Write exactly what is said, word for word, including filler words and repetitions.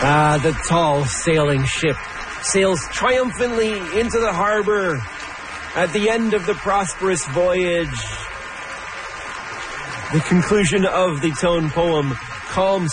Ah, the tall sailing ship sails triumphantly into the harbor at the end of the prosperous voyage. The conclusion of the tone poem, Calm